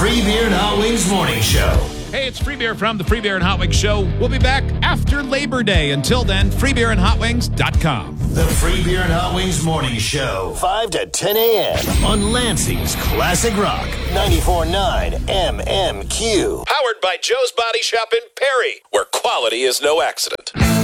Free Beer and Hot Wings Morning Show. Hey, it's Free Beer from the Free Beer and Hot Wings Show. We'll be back after Labor Day. Until then, freebeerandhotwings.com. The Free Beer and Hot Wings Morning Show, 5 to 10 a.m. on Lansing's Classic Rock, 94.9 MMQ. Powered by Joe's Body Shop in Perry, where quality is no accident.